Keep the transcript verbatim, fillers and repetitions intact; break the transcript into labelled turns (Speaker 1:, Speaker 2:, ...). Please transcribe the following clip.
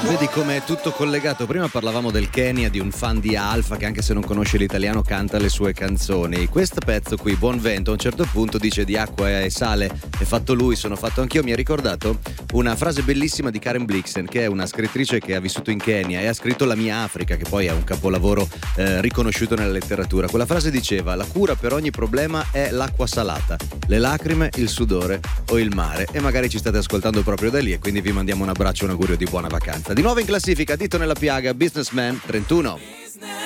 Speaker 1: Vedi come è tutto collegato. Prima parlavamo del Kenya, di un fan di Alfa che anche se non conosce l'italiano canta le sue canzoni. Questo pezzo qui, Buon Vento, a un certo punto dice di acqua e sale è fatto lui, sono fatto anch'io. Mi ha ricordato una frase bellissima di Karen Blixen, che è una scrittrice che ha vissuto in Kenya e ha scritto La mia Africa, che poi è un capolavoro eh, riconosciuto nella letteratura. Quella frase diceva: la cura per ogni problema è l'acqua salata, le lacrime, il sudore o il mare. E magari ci state ascoltando proprio da lì e quindi vi mandiamo un abbraccio e un augurio di buona vacanza. Di nuovo in classifica, dito nella piaga, Businessman trentuno.